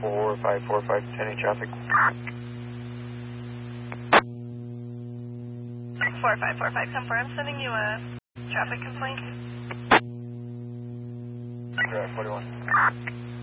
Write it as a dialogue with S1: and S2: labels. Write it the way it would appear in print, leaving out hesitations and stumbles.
S1: 4545, 10 traffic.
S2: 4545, confirm. Sending you a traffic complaint.
S1: Correct, 41.